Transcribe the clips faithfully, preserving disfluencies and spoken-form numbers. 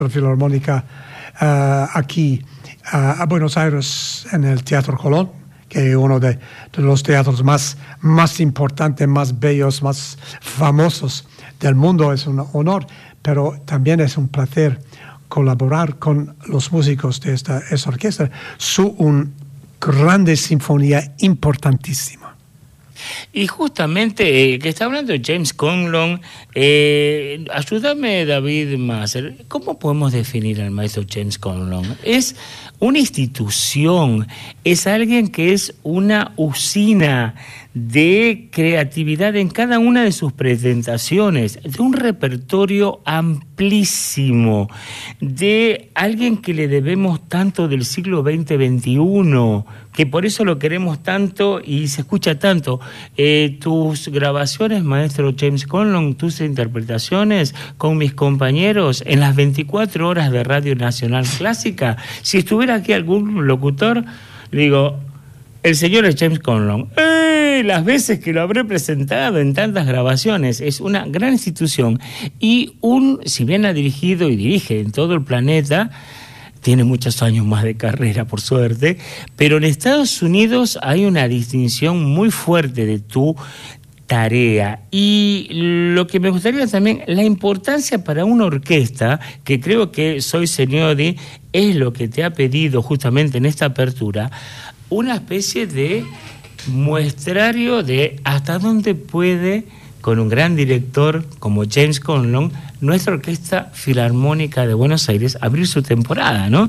Filarmónica uh, aquí uh, a Buenos Aires en el Teatro Colón, que es uno de, de los teatros más, más importantes, más bellos, más famosos del mundo. Es un honor, pero también es un placer colaborar con los músicos de esta, esta orquesta. Su una grande sinfonía importantísima. Y justamente, eh, que está hablando James Conlon, eh, ayúdame David Masser, ¿cómo podemos definir al maestro James Conlon? Es una institución, es alguien que es una usina de creatividad en cada una de sus presentaciones, de un repertorio amplísimo, de alguien que le debemos tanto del siglo veinte veintiuno, que por eso lo queremos tanto y se escucha tanto. Eh, tus grabaciones, maestro James Conlon, tus interpretaciones con mis compañeros en las veinticuatro horas de Radio Nacional Clásica, si estuviera aquí algún locutor, le digo, el señor es James Conlon. ¡Eh! Las veces que lo habré presentado en tantas grabaciones. Es una gran institución y un, si bien ha dirigido y dirige en todo el planeta, tiene muchos años más de carrera, por suerte, pero en Estados Unidos hay una distinción muy fuerte de tu tarea. Y lo que me gustaría también, la importancia para una orquesta, que creo que Soy Señori es lo que te ha pedido justamente en esta apertura, una especie de muestrario de hasta dónde puede, con un gran director como James Conlon, nuestra Orquesta Filarmónica de Buenos Aires abrir su temporada, ¿no?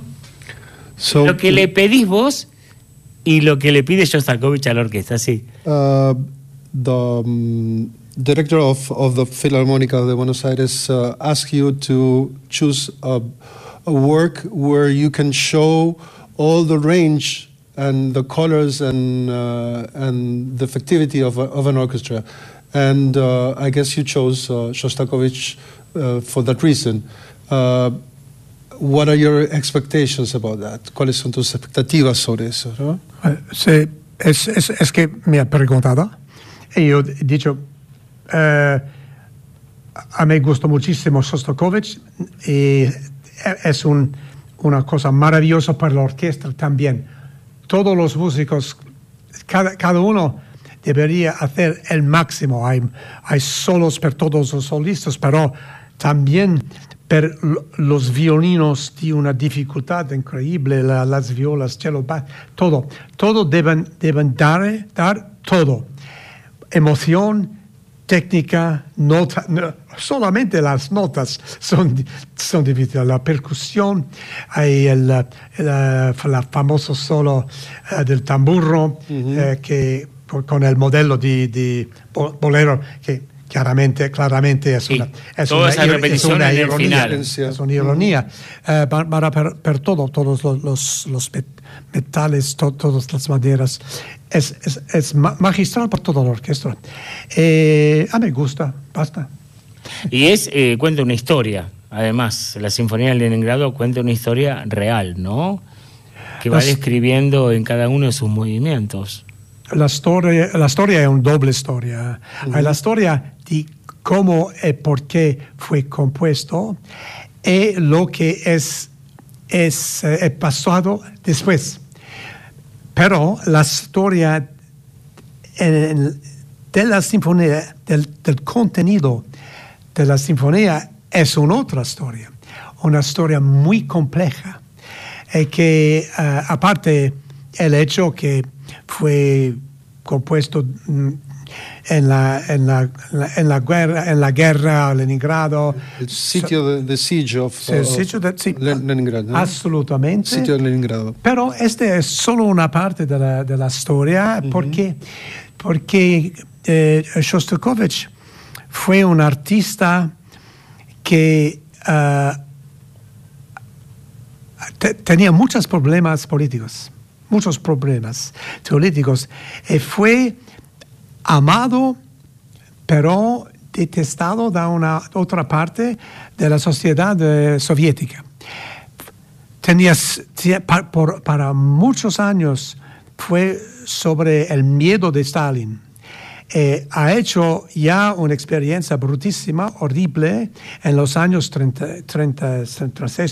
So, lo que le pedís vos y lo que le pide Shostakovich a la orquesta, sí. Uh, the um, director of, of the Philharmonica de Buenos Aires uh, asked you to choose a, a work where you can show all the range and the colors and uh, and the effectivity of, a, of an orchestra. And uh, I guess you chose uh, Shostakovich uh, for that reason. Uh, what are your expectations about that? ¿Cuáles son tus expectativas sobre eso? ¿No? Sí, es, es, es que me ha preguntado y yo he dicho, uh, a mí me gusta muchísimo Shostakovich y es un, una cosa maravillosa para la orquesta también. Todos los músicos, cada, cada uno debería hacer el máximo. Hay, hay solos para todos los solistas, pero también para los violinos tiene una dificultad increíble, la, las violas, cello, todo. Todo deben, deben dar, dar todo. Emoción, técnica, nota, no, solamente las notas son, son difíciles. La percusión, hay el, el, el famoso solo uh, del tamburro, uh-huh. eh, que con el modelo de, de bolero, que claramente, claramente es una, es toda una, esa repetición es una en el ironía. final. Es una ironía. Uh, para, para per, per todo, todos los, los, los metales, to, todas las maderas. Es, es, es magistral por toda la orquesta. Eh, a mí me gusta, basta. Y es, eh, cuenta una historia, además, la Sinfonía de Leningrado cuenta una historia real, ¿no? Que va Las, describiendo en cada uno de sus movimientos. La historia, la historia es una doble historia. Uh-huh. Hay la historia de cómo y por qué fue compuesto y lo que es, es eh, pasado después. Pero la historia en, de la sinfonía, del, del contenido de la sinfonía es una otra historia, una historia muy compleja, y que uh, aparte el hecho que fue compuesto en la en la, en la guerra en la guerra Leningrado, el sitio de, de siege of, sí, el sitio de, sí, Leningrado, ¿no? Absolutamente. Sitio de Leningrado. Pero este es solo una parte de la de la historia, uh-huh. porque porque eh, Shostakovich fue un artista que uh, te, tenía muchos problemas políticos, muchos problemas políticos, y fue amado, pero detestado de una otra parte de la sociedad eh, soviética. Tenía, para, por, para muchos años fue sobre el miedo de Stalin. eh, ha hecho ya una experiencia brutísima, horrible, en los años treinta, treinta, treinta y seis,